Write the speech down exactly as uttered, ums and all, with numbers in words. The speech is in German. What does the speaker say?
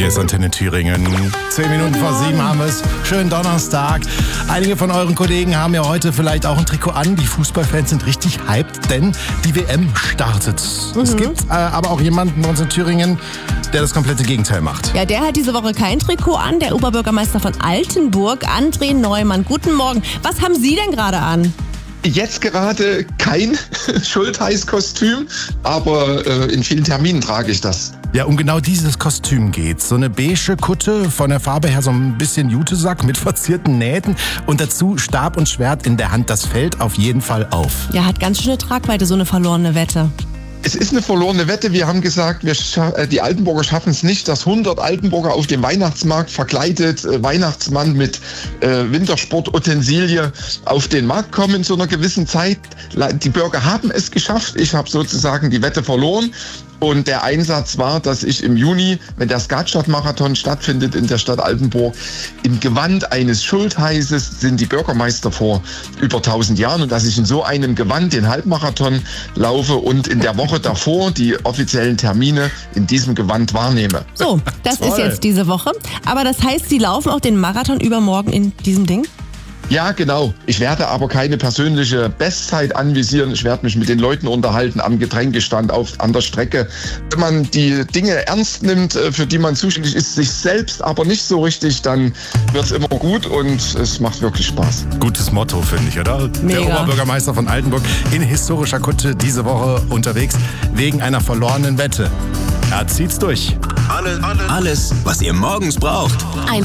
Hier ist Antenne Thüringen. Zehn Minuten vor sieben haben wir es. Schönen Donnerstag. Einige von euren Kollegen haben ja heute vielleicht auch ein Trikot an. Die Fußballfans sind richtig hyped, denn die W M startet. Mhm. Es gibt äh, aber auch jemanden bei uns in Thüringen, der das komplette Gegenteil macht. Ja, der hat diese Woche kein Trikot an. Der Oberbürgermeister von Altenburg, André Neumann. Guten Morgen. Was haben Sie denn gerade an? Jetzt gerade kein Schultheiß-Kostüm, aber äh, in vielen Terminen trage ich das. Ja, um genau dieses Kostüm geht's. So eine beige Kutte, von der Farbe her so ein bisschen Jutesack mit verzierten Nähten und dazu Stab und Schwert in der Hand. Das fällt auf jeden Fall auf. Ja, hat ganz schöne Tragweite, so eine verlorene Wette. Es ist eine verlorene Wette. Wir haben gesagt, wir scha- die Altenburger schaffen es nicht, dass hundert Altenburger auf dem Weihnachtsmarkt verkleidet, äh, Weihnachtsmann mit äh, Wintersportutensilie auf den Markt kommen in so einer gewissen Zeit. Die Bürger haben es geschafft. Ich habe sozusagen die Wette verloren. Und der Einsatz war, dass ich im Juni, wenn der Skatstadt-Marathon stattfindet in der Stadt Altenburg, im Gewand eines Schultheißes sind die Bürgermeister vor über tausend Jahren und dass ich in so einem Gewand den Halbmarathon laufe und in der Woche davor die offiziellen Termine in diesem Gewand wahrnehme. So, das ist jetzt diese Woche. Aber das heißt, Sie laufen auch den Marathon übermorgen in diesem Ding? Ja, genau. Ich werde aber keine persönliche Bestzeit anvisieren. Ich werde mich mit den Leuten unterhalten am Getränkestand auf, an der Strecke. Wenn man die Dinge ernst nimmt, für die man zuständig ist, sich selbst aber nicht so richtig, dann wird es immer gut und es macht wirklich Spaß. Gutes Motto, finde ich, oder? Mega. Der Oberbürgermeister von Altenburg in historischer Kutte diese Woche unterwegs wegen einer verlorenen Wette. Er zieht's durch. Alles, alles, was ihr morgens braucht. Ein